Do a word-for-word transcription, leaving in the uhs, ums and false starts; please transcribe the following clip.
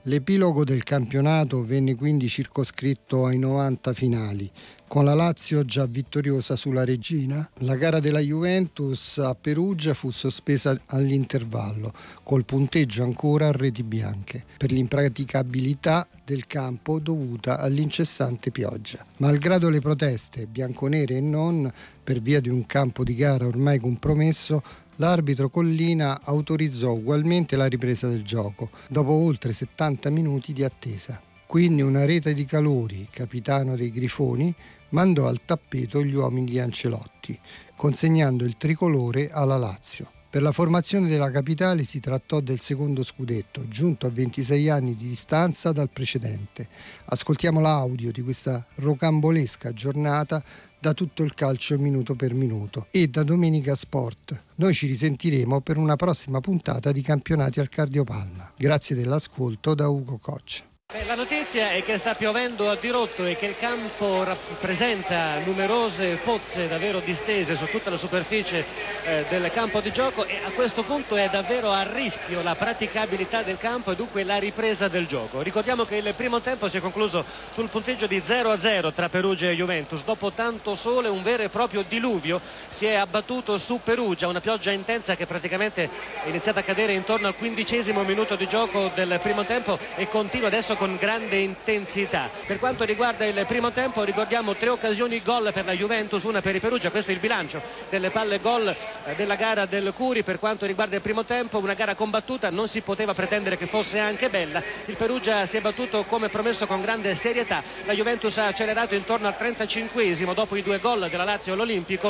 L'epilogo del campionato venne quindi circoscritto ai novanta finali, con la Lazio già vittoriosa sulla Regina. La gara della Juventus a Perugia fu sospesa all'intervallo, col punteggio ancora a reti bianche, per l'impraticabilità del campo dovuta all'incessante pioggia. Malgrado le proteste, bianconere e non, per via di un campo di gara ormai compromesso, l'arbitro Collina autorizzò ugualmente la ripresa del gioco, dopo oltre settanta minuti di attesa. Quindi una rete di Calori, capitano dei Grifoni, mandò al tappeto gli uomini di Ancelotti, consegnando il tricolore alla Lazio. Per la formazione della capitale si trattò del secondo scudetto, giunto a ventisei anni di distanza dal precedente. Ascoltiamo l'audio di questa rocambolesca giornata da Tutto il calcio minuto per minuto e da Domenica Sport. Noi ci risentiremo per una prossima puntata di Campionati al Cardiopalma. Grazie dell'ascolto da Ugo Coccia. La notizia è che sta piovendo a dirotto e che il campo rappresenta numerose pozze davvero distese su tutta la superficie eh, del campo di gioco, e a questo punto è davvero a rischio la praticabilità del campo e dunque la ripresa del gioco. Ricordiamo che il primo tempo si è concluso sul punteggio di zero a zero tra Perugia e Juventus. Dopo tanto sole, un vero e proprio diluvio si è abbattuto su Perugia, una pioggia intensa che praticamente è iniziata a cadere intorno al quindicesimo minuto di gioco del primo tempo e continua adesso con grande intensità. Per quanto riguarda il primo tempo, ricordiamo tre occasioni gol per la Juventus, una per il Perugia. Questo è il bilancio delle palle gol della gara del Curi. Per quanto riguarda il primo tempo, una gara combattuta, non si poteva pretendere che fosse anche bella. Il Perugia si è battuto come promesso con grande serietà. La Juventus ha accelerato intorno al trentacinquesimo dopo i due gol della Lazio all'Olimpico.